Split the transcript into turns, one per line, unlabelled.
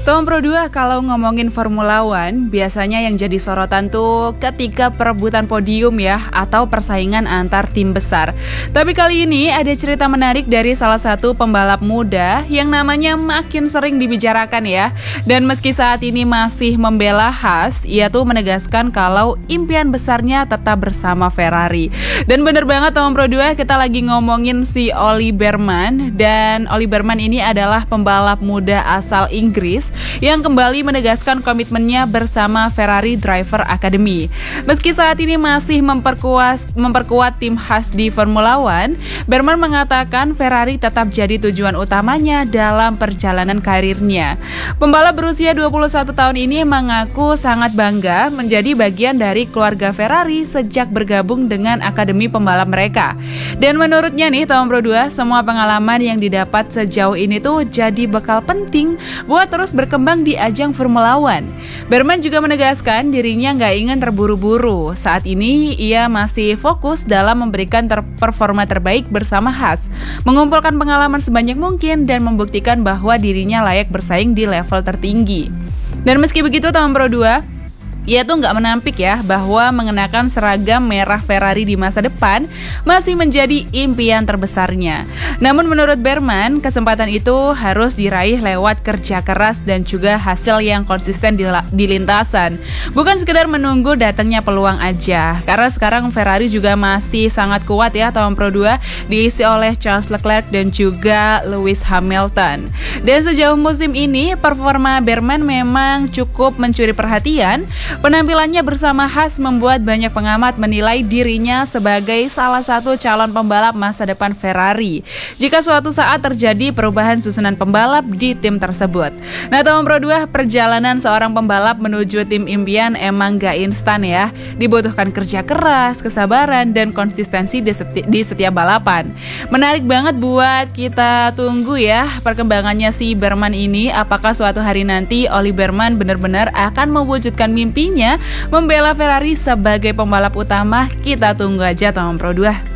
Tom Pro 2 kalau ngomongin Formula One, biasanya yang jadi sorotan tuh ketika perebutan podium ya, atau persaingan antar tim besar. Tapi kali ini ada cerita menarik dari salah satu pembalap muda yang namanya makin sering dibicarakan ya. Dan meski saat ini masih membela Haas, ia tuh menegaskan kalau impian besarnya tetap bersama Ferrari. Dan bener banget Tom Pro 2, kita lagi ngomongin si Ollie Bearman. Dan Ollie Bearman ini adalah pembalap muda asal Inggris yang kembali menegaskan komitmennya bersama Ferrari Driver Academy. Meski saat ini masih memperkuat tim Haas di Formula One, Bearman mengatakan Ferrari tetap jadi tujuan utamanya dalam perjalanan karirnya. Pembalap berusia 21 tahun ini mengaku sangat bangga menjadi bagian dari keluarga Ferrari sejak bergabung dengan akademi pembalap mereka. Dan menurutnya nih Tom Pro 2, semua pengalaman yang didapat sejauh ini tuh jadi bekal penting buat terus berkembang di ajang Formula One. Bearman juga menegaskan dirinya nggak ingin terburu-buru. Saat ini ia masih fokus dalam memberikan performa terbaik bersama Haas, mengumpulkan pengalaman sebanyak mungkin dan membuktikan bahwa dirinya layak bersaing di level tertinggi. Dan meski begitu Tom Pro 2, ia tuh nggak menampik ya bahwa mengenakan seragam merah Ferrari di masa depan masih menjadi impian terbesarnya. Namun menurut Bearman, kesempatan itu harus diraih lewat kerja keras dan juga hasil yang konsisten di lintasan. Bukan sekedar menunggu datangnya peluang aja. Karena sekarang Ferrari juga masih sangat kuat ya Tom Pro 2, diisi oleh Charles Leclerc dan juga Lewis Hamilton. Dan sejauh musim ini, performa Bearman memang cukup mencuri perhatian. Penampilannya bersama Haas membuat banyak pengamat menilai dirinya sebagai salah satu calon pembalap masa depan Ferrari jika suatu saat terjadi perubahan susunan pembalap di tim tersebut. Nah Tom Pro 2, perjalanan seorang pembalap menuju tim impian emang gak instan ya. Dibutuhkan kerja keras, kesabaran, dan konsistensi di setiap balapan. Menarik banget buat kita tunggu ya perkembangannya si Bearman ini. Apakah suatu hari nanti Ollie Bearman benar-benar akan mewujudkan mimpi membela Ferrari sebagai pembalap utama? Kita tunggu aja Tom Pro 2.